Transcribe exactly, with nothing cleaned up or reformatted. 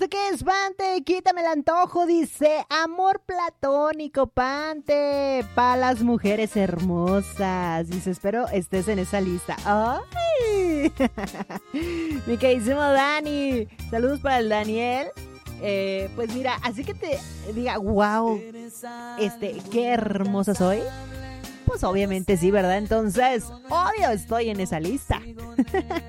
Márquez, Pante, quítame el antojo, dice amor platónico, Pante, para las mujeres hermosas. Dice, espero estés en esa lista. ¡Ay! Mi queridísimo Dani, saludos para el Daniel. Eh, pues mira, así que te diga, wow, este, qué hermosa soy. Pues obviamente sí, ¿verdad? Entonces, obvio, estoy en esa lista.